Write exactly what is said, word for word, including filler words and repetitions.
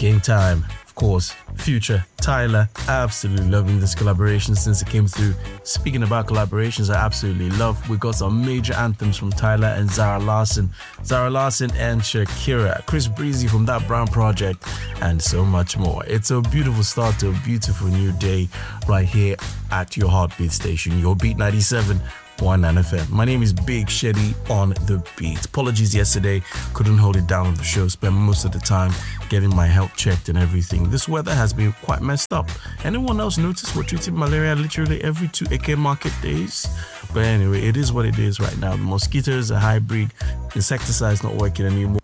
Game Time. Of course, Future, Tyler, absolutely loving this collaboration since it came through. Speaking about collaborations, I absolutely love. We got some major anthems from Tyler and Zara Larsson, Zara Larsson and Shakira, Chris Breezy from That Brown Project, and so much more. It's a beautiful start to a beautiful new day right here at your heartbeat station, your Beat ninety-seven point nine F M. My name is Big Sheddy on the beat. Apologies yesterday, couldn't hold it down on the show. Spent most of the time getting my health checked and everything. This weather has been quite messed up. Anyone else notice we're treating malaria literally every two A K market days? But anyway, it is what it is right now. The mosquitoes are hybrid. Insecticide's not working anymore.